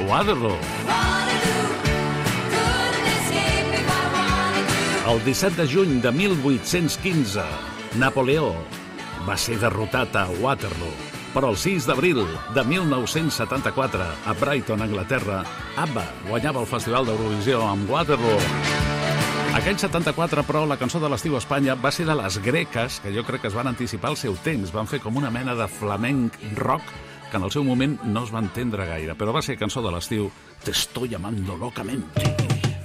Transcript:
Waterloo. El 17 de juny de 1815, Napoleó va ser derrotat a Waterloo. Però el 6 d'abril de 1974, a Brighton, Anglaterra, ABBA guanyava el Festival d'Eurovisió amb Waterloo. Aquell 74, però, la cançó de l'estiu a Espanya va ser de les greques, que jo crec que es van anticipar al seu temps. Van fer com una mena de flamenc rock que en el seu moment no es va entendre gaire, però va ser cançó de l'estiu. Te estoy amando locamente.